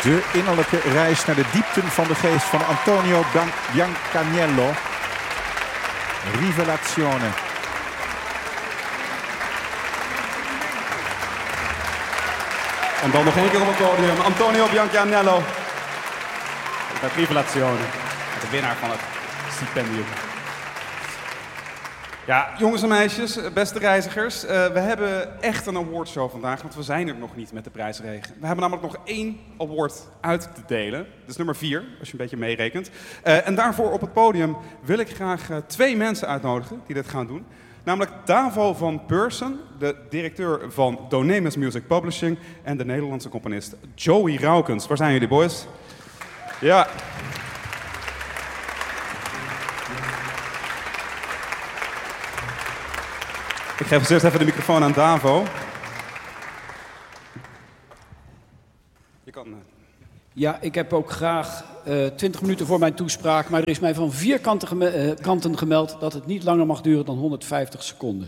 De innerlijke reis naar de diepten van de geest van Antonio Biancaniello. Rivelazione. En dan nog één keer op het podium, Antonio Biancaniello. Met Rivelazione, de winnaar van het stipendium. Ja, jongens en meisjes, beste reizigers. We hebben echt een awardshow vandaag, want we zijn er nog niet met de prijsregen. We hebben namelijk nog 1 award uit te delen. Dat is nummer 4, als je een beetje meerekent. En daarvoor op het podium wil ik graag 2 mensen uitnodigen die dit gaan doen. Namelijk Davo van Beursen, de directeur van Donemus Music Publishing, en de Nederlandse componist Joey Raukens. Waar zijn jullie, boys? Ja. Ik geef eerst even de microfoon aan Davo. Je kan... Ja, ik heb ook graag 20 minuten voor mijn toespraak, maar er is mij van 4 kanten gemeld dat het niet langer mag duren dan 150 seconden.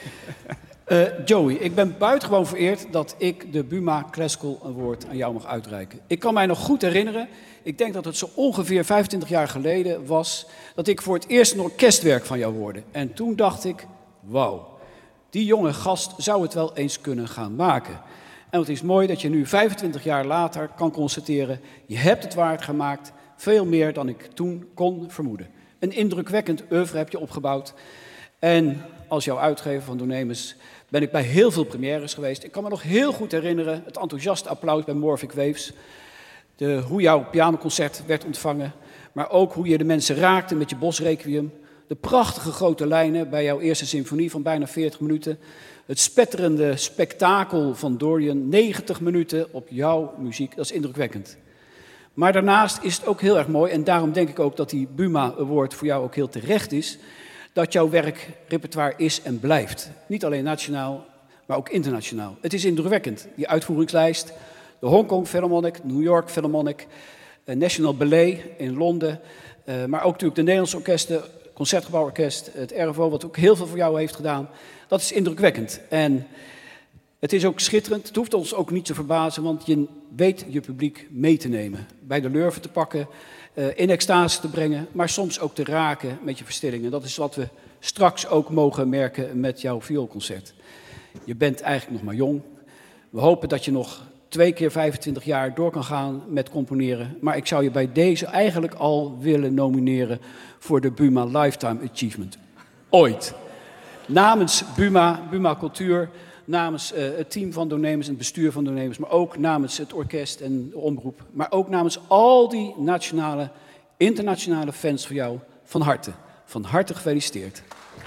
Joey, ik ben buitengewoon vereerd dat ik de Buma Classical Award aan jou mag uitreiken. Ik kan mij nog goed herinneren, ik denk dat het zo ongeveer 25 jaar geleden was, dat ik voor het eerst een orkestwerk van jou hoorde. En toen dacht ik, wauw, die jonge gast zou het wel eens kunnen gaan maken. En het is mooi dat je nu 25 jaar later kan constateren, je hebt het waard gemaakt, veel meer dan ik toen kon vermoeden. Een indrukwekkend oeuvre heb je opgebouwd. En als jouw uitgever van Donemus ben ik bij heel veel premières geweest. Ik kan me nog heel goed herinneren, het enthousiaste applaus bij Morphic Waves. Hoe jouw pianoconcert werd ontvangen, maar ook hoe je de mensen raakte met je Bosrequiem. De prachtige grote lijnen bij jouw eerste symfonie van bijna 40 minuten. Het spetterende spektakel van Dorian, 90 minuten op jouw muziek, dat is indrukwekkend. Maar daarnaast is het ook heel erg mooi, en daarom denk ik ook dat die Buma Award voor jou ook heel terecht is, dat jouw werkrepertoire is en blijft. Niet alleen nationaal, maar ook internationaal. Het is indrukwekkend, die uitvoeringslijst. De Hong Kong Philharmonic, New York Philharmonic, National Ballet in Londen, maar ook natuurlijk de Nederlandse orkesten, Concertgebouworkest, het RFO, wat ook heel veel voor jou heeft gedaan. Dat is indrukwekkend. En het is ook schitterend. Het hoeft ons ook niet te verbazen, want je weet je publiek mee te nemen. Bij de lurven te pakken, in extase te brengen, maar soms ook te raken met je verstillingen. Dat is wat we straks ook mogen merken met jouw vioolconcert. Je bent eigenlijk nog maar jong. We hopen dat je nog 2 keer 25 jaar door kan gaan met componeren. Maar ik zou je bij deze eigenlijk al willen nomineren voor de Buma Lifetime Achievement. Ooit. Namens Buma Cultuur, namens het team van Donemus en het bestuur van Donemus, maar ook namens het orkest en de omroep, maar ook namens al die nationale, internationale fans van jou, van harte gefeliciteerd.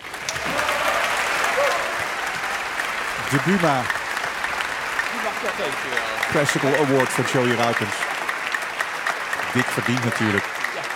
De Buma Classical Award voor Joey Raukens. Dik verdiend natuurlijk.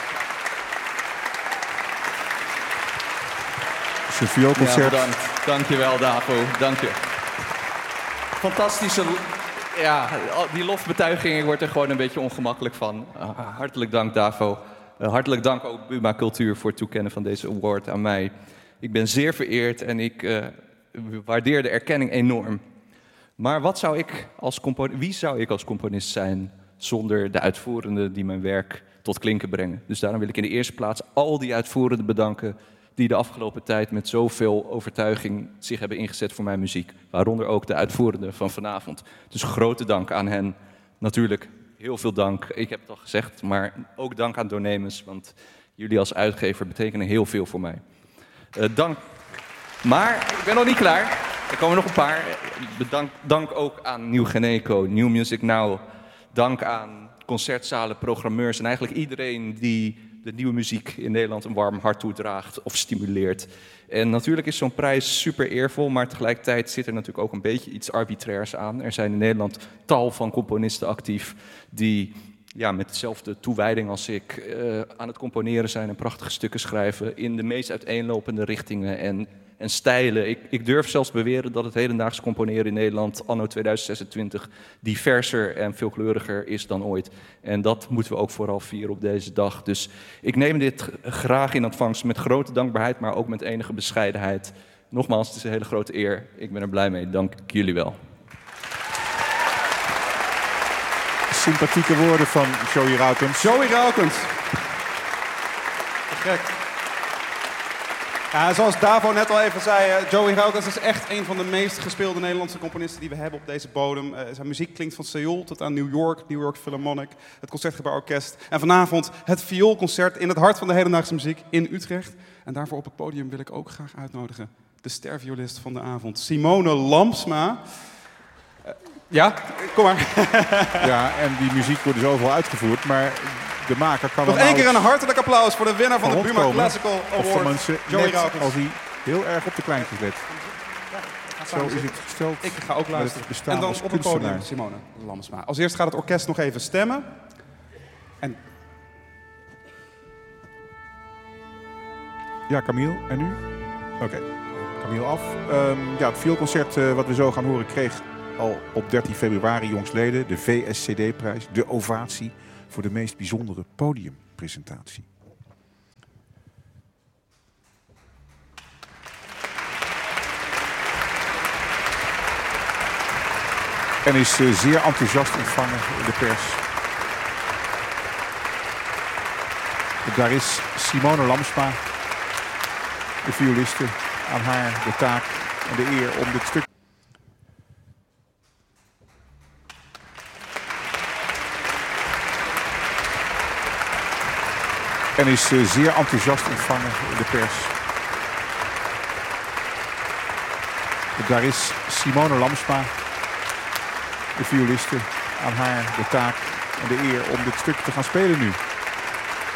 Zijn vioolconcert. Ja, bedankt. Dankjewel, Davo. Dank je. Fantastische... Ja, die lofbetuiging, ik word er gewoon een beetje ongemakkelijk van. Hartelijk dank, Davo. Hartelijk dank ook Buma Cultuur voor het toekennen van deze award aan mij. Ik ben zeer vereerd en ik waardeer de erkenning enorm. Maar wie zou ik als componist zijn zonder de uitvoerenden die mijn werk tot klinken brengen? Dus daarom wil ik in de eerste plaats al die uitvoerenden bedanken die de afgelopen tijd met zoveel overtuiging zich hebben ingezet voor mijn muziek. Waaronder ook de uitvoerenden van vanavond. Dus grote dank aan hen. Natuurlijk heel veel dank, ik heb het al gezegd, maar ook dank aan Donemus, want jullie als uitgever betekenen heel veel voor mij. Dank. Maar ik ben nog niet klaar. Er komen nog een paar. Dank ook aan Nieuw Geneco, New Music Now. Dank aan concertzalen, programmeurs en eigenlijk iedereen die de nieuwe muziek in Nederland een warm hart toedraagt of stimuleert. En natuurlijk is zo'n prijs super eervol, maar tegelijkertijd zit er natuurlijk ook een beetje iets arbitrairs aan. Er zijn in Nederland tal van componisten actief die met dezelfde toewijding als ik aan het componeren zijn en prachtige stukken schrijven in de meest uiteenlopende richtingen en stijlen. Ik durf zelfs beweren dat het hedendaags componeren in Nederland anno 2026 diverser en veelkleuriger is dan ooit. En dat moeten we ook vooral vieren op deze dag. Dus ik neem dit graag in ontvangst met grote dankbaarheid, maar ook met enige bescheidenheid. Nogmaals, het is een hele grote eer. Ik ben er blij mee. Dank ik jullie wel. sympathieke woorden van Joey Raukens. Joey Raukens. Gek. Ja, zoals Davo net al even zei, Joey Raukens is echt een van de meest gespeelde Nederlandse componisten die we hebben op deze bodem. Zijn muziek klinkt van Seoul tot aan New York Philharmonic, het Concertgebouworkest. En vanavond het vioolconcert in het hart van de hedendaagse muziek in Utrecht. En daarvoor op het podium wil ik ook graag uitnodigen de sterviolist van de avond, Simone Lamsma. Ja, kom maar. Ja, en die muziek wordt dus overal uitgevoerd, maar de maker kan Nog één keer een hartelijk applaus voor de winnaar van de Buma Classical Of de Award, mensen Joey net Raukens. als hij heel erg op de kleintjes let. Zo is het gesteld. Ik ga ook luisteren. bestaan En dan als op het podium kunstenaar. Simone Lamsma. Als eerst gaat het orkest nog even stemmen. En Ja, Camille. En nu? Oké. Camille af. Ja, het vioolconcert wat we zo gaan horen kreeg al op 13 februari jongstleden de VSCD-prijs, de ovatie voor de meest bijzondere podiumpresentatie. En is zeer enthousiast ontvangen in de pers. Daar is Simone Lamsma, de violiste, aan haar de taak en de eer om dit stuk. En is zeer enthousiast ontvangen in de pers. Daar is Simone Lamsma, de violiste, aan haar de taak en de eer om dit stuk te gaan spelen nu.